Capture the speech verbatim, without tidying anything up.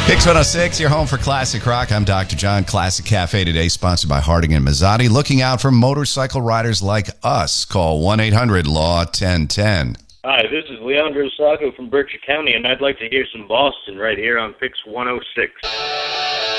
Pix one oh six, your home for classic rock. I'm Doctor John. Classic Cafe today, sponsored by Harding and Mazzotti. Looking out for motorcycle riders like us. Call one eight hundred L A W ten ten. Hi, this is Leandro Sacco from Berkshire County, and I'd like to hear some Boston right here on Pix one oh six.